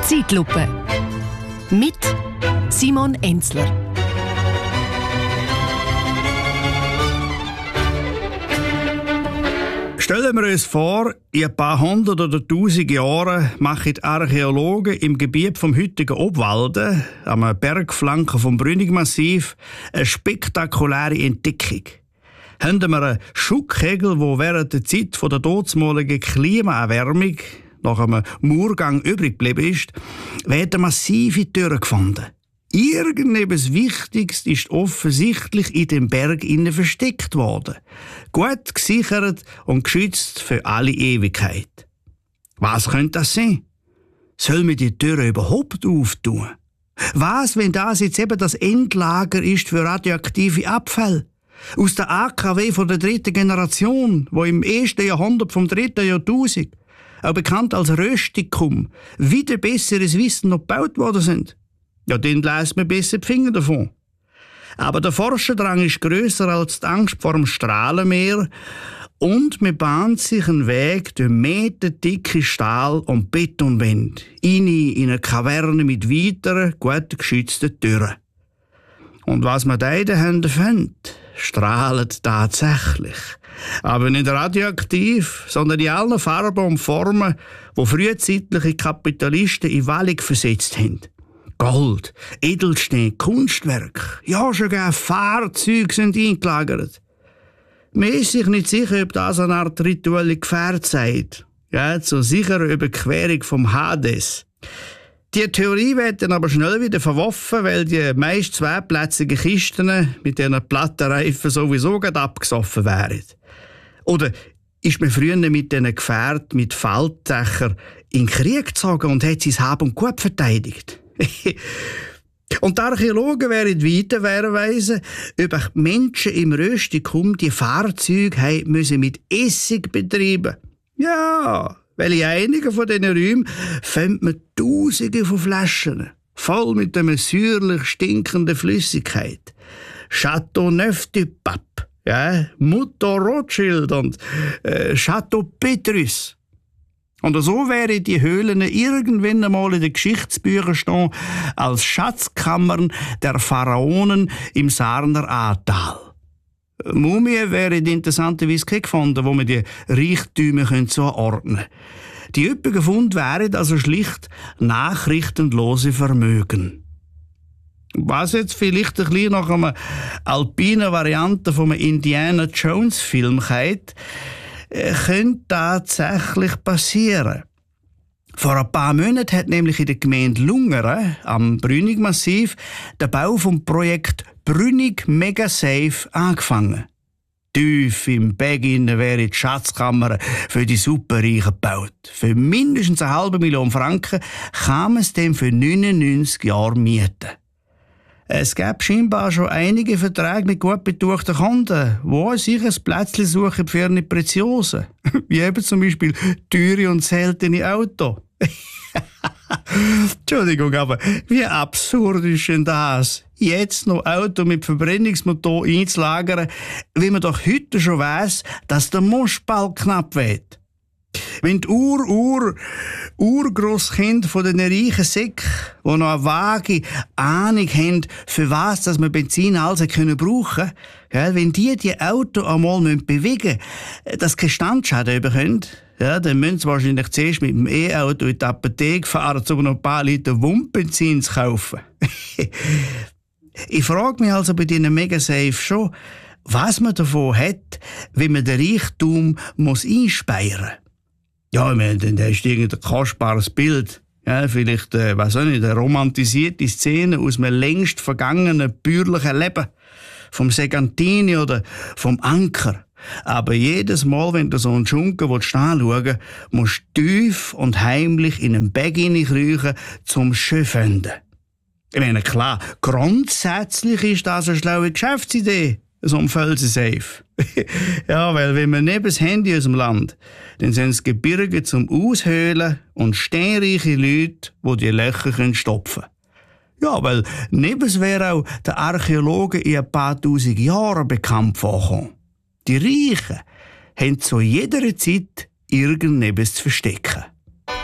Zeitlupe mit Simon Enzler. Stellen wir uns vor, in ein paar hundert oder tausend Jahren machen die Archäologen im Gebiet vom heutigen Obwalden, am Bergflanken vom Brünnigmassiv, eine spektakuläre Entdeckung. Haben wir einen Schuttkegel, der während der Zeit der dortmaligen Klimaerwärmung nach einem Murgang übrig geblieben ist, werden massive Türen gefunden. Irgendetwas Wichtiges ist offensichtlich in dem Berg innen versteckt worden. Gut gesichert und geschützt für alle Ewigkeit. Was könnte das sein? Soll man die Türe überhaupt auftun? Was, wenn das jetzt eben das Endlager ist für radioaktive Abfälle? Aus der AKW von der dritten Generation, wo im ersten Jahrhundert vom dritten Jahrtausend, auch bekannt als Röstikum, wieder besseres Wissen noch gebaut worden sind. Ja, dann lässt man besser die Finger davon. Aber der Forscherdrang ist grösser als die Angst vor dem Strahlenmeer und man bahnt sich einen Weg durch meterdicke Stahl- und Betonwände in eine Kaverne mit weiteren, gut geschützten Türen. Und was man da in den Händen findet, strahlt tatsächlich. Aber nicht radioaktiv, sondern in allen Farben und Formen, die frühzeitliche Kapitalisten in Wallung versetzt haben. Gold, Edelstein, Kunstwerk, ja sogar Fahrzeuge sind eingelagert. Man ist sich nicht sicher, ob das eine Art rituelle Gefährt sei. Ja, zur sicheren Überquerung vom Hades. Die Theorie wird dann aber schnell wieder verworfen, weil die meist zweiplätzigen Kisten mit diesen Plattenreifen sowieso gerade abgesoffen wären. Oder ist man früher mit diesen Gefährten mit Faltdächern in den Krieg gezogen und hat sein Hab und Gut verteidigt? Und die Archäologen werden weiterweisen, ob Menschen im Röstikum die Fahrzeuge müssen mit Essig betreiben. Ja, weil in einigen von diesen Räumen findet man Tausende von Flaschen, voll mit einer säuerlich stinkenden Flüssigkeit. Chateau Neuf du Pape, ja, Mutter Rothschild und Chateau Petrus. Und so wären die Höhlen irgendwann einmal in den Geschichtsbüchern stehen als Schatzkammern der Pharaonen im Sarner Ahrtal. Mumien wären interessanterweise keine gefunden, wo man die Reichtümer zuordnen könnte. Die üppigen Funde wären also schlicht nachrichtenlose Vermögen. Was jetzt vielleicht ein bisschen nach einer alpinen Variante von einem Indiana Jones Film geht, könnte tatsächlich passieren. Vor ein paar Monaten hat nämlich in der Gemeinde Lungeren am Brünnigmassiv der Bau vom Projekt Brünnig Megasafe angefangen. Tief im Berg wäre die Schatzkammer für die Superreichen gebaut. Für mindestens 500.000 Franken kann man es dann für 99 Jahre mieten. Es gab scheinbar schon einige Verträge mit gut betuchten Kunden, die sich ein Plätzchen suchen für ihre Preziosen. Wie eben zum Beispiel teure und seltene Autos. Entschuldigung, aber wie absurd ist denn das? Jetzt noch Auto mit Verbrennungsmotor einzulagern, wie man doch heute schon weiss, dass der Moschball knapp wird. Wenn die Urgroßkinder von den reichen Säcken, die noch eine vage Ahnung haben, für was dass man Benzin also brauchen können, wenn die Auto einmal bewegen müssen, dass keine Standschaden bekommen, ja, dann müssen sie wahrscheinlich zuerst mit dem E-Auto in die Apotheke fahren, um noch ein paar Liter Wundbenzin zu kaufen. Ich frage mich also bei diesen Megasafe schon, was man davon hat, wenn man den Reichtum einspeichern muss. Ja, ich meine, da ist irgendein kostbares Bild. Ja, vielleicht, weiss auch nicht, eine romantisierte Szene aus einem längst vergangenen bürgerlichen Leben. Vom Segantini oder vom Anker. Aber jedes Mal, wenn du so einen Schunken anschauen willst, musst du tief und heimlich in einen Bag hineinkriechen, zum Schön finden. Ich meine, klar, grundsätzlich ist das eine schlaue Geschäftsidee, so ein Felsensafe. Ja, weil wenn man neben das Handy aus dem Land, dann sind es Gebirge zum Aushöhlen und steinreiche Leute, die Löcher stopfen können. Ja, weil nebens wäre auch der Archäologen in ein paar tausend Jahren bekannt vorgekommen. Die Reichen haben zu jeder Zeit irgendetwas zu verstecken.